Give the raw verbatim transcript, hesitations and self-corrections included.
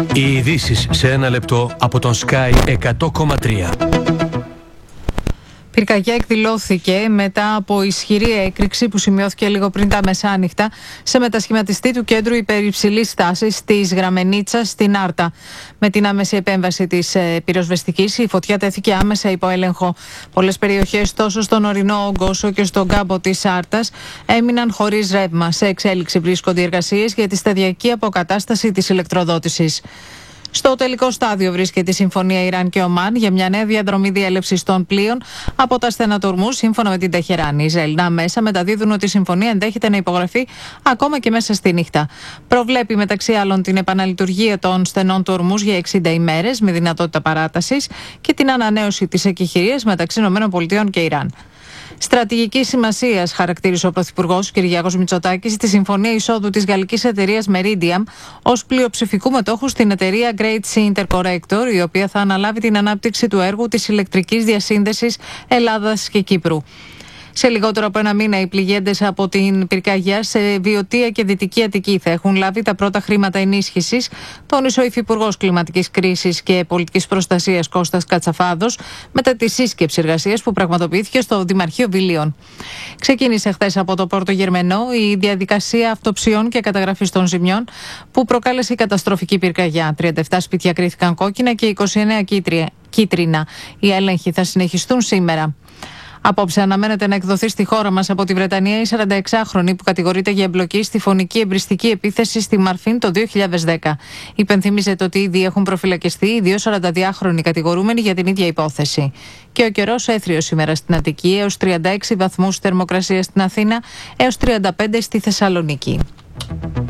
Οι ειδήσεις σε ένα λεπτό από τον Sky εκατό κόμμα τρία. Πυρκαγιά εκδηλώθηκε μετά από ισχυρή έκρηξη που σημειώθηκε λίγο πριν τα μεσάνυχτα σε μετασχηματιστή του κέντρου υπερυψηλής τάσης της Γραμμενίτσας στην Άρτα. Με την άμεση επέμβαση της πυροσβεστικής, η φωτιά τέθηκε άμεσα υπό έλεγχο. Πολλές περιοχές, τόσο στον ορεινό όγκο όσο και στον κάμπο της Άρτας, έμειναν χωρίς ρεύμα. Σε εξέλιξη βρίσκονται οι εργασίες για τη σταδιακή αποκατάσταση της ηλεκτροδότησης. Στο τελικό στάδιο βρίσκεται η Συμφωνία Ιράν και Ομάν για μια νέα διαδρομή διέλευσης των πλοίων από τα στενά του Ορμούζ, σύμφωνα με την Τεχεράνη. Οι Ισραηλινά μέσα μεταδίδουν ότι η συμφωνία ενδέχεται να υπογραφεί ακόμα και μέσα στη νύχτα. Προβλέπει μεταξύ άλλων την επαναλειτουργία των στενών του Ορμούζ για εξήντα ημέρες με δυνατότητα παράτασης και την ανανέωση της εκεχηρίας μεταξύ ΗΠΑ και Ιράν. Στρατηγική σημασία χαρακτήρισε ο Πρωθυπουργός Κυριάκος Μητσοτάκης τη συμφωνία εισόδου της γαλλικής εταιρείας Meridiam ως πλειοψηφικού μετόχου στην εταιρεία Great Sea Interconnector, η οποία θα αναλάβει την ανάπτυξη του έργου της ηλεκτρικής διασύνδεσης Ελλάδας και Κύπρου. Σε λιγότερο από ένα μήνα, οι πληγέντες από την πυρκαγιά σε Βιωτία και Δυτική Αττική θα έχουν λάβει τα πρώτα χρήματα ενίσχυσης, τόνισε ο Υφυπουργός Κλιματικής Κρίσης και Πολιτικής Προστασίας Κώστας Κατσαφάδος, μετά τη σύσκεψη εργασίας που πραγματοποιήθηκε στο Δημαρχείο Βιλίων. Ξεκίνησε χθες από το Πόρτο Γερμενό η διαδικασία αυτοψιών και καταγραφής των ζημιών που προκάλεσε η καταστροφική πυρκαγιά. τριάντα επτά σπίτια κρίθηκαν κόκκινα και είκοσι εννέα κίτρινα. Οι έλεγχοι θα συνεχιστούν σήμερα. Απόψε αναμένεται να εκδοθεί στη χώρα μας από τη Βρετανία η σαρανταεξάχρονη που κατηγορείται για εμπλοκή στη φωνική εμπριστική επίθεση στη Μαρφίν το δύο χιλιάδες δέκα. Υπενθυμίζεται ότι ήδη έχουν προφυλακιστεί οι δύο σαρανταδυάχρονοι κατηγορούμενοι για την ίδια υπόθεση. Και ο καιρός έθριος σήμερα στην Αττική, έως τριάντα έξι βαθμούς θερμοκρασία στην Αθήνα, έως τριάντα πέντε στη Θεσσαλονίκη.